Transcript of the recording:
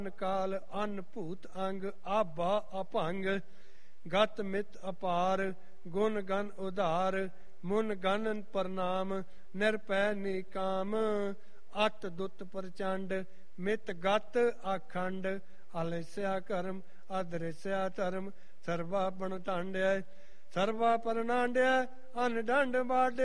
ਕਾਲ ਅਨ ਭੂਤ ਅੰਗ ਆਭਾ ਅਭੰਗ ਗਤ ਮਿਤ ਅਪਾਰ ਗੁਣ ਗਨ ਉਧਾਰ ਮੁਨ ਗਨ ਪ੍ਰਣਾਮ ਨਿਰਪੈ ਨਿਕਾਮ ਅਤ ਦੁੱਤ ਪ੍ਰਚੰਡ ਮਿਤ ਗਤ ਆਖੰਡ ਅਲਿਸਿਆ ਕਰਮ ਅਦ੍ਰਿਸਿਆ ਧਰਮ ਸਰਵਾ ਬਣ ਢਾਂਡਿਆ ਸਰਵਾ ਪਰਨਾਂਡਿਆ ਅਨ ਡੰਡ ਬਾਡੇ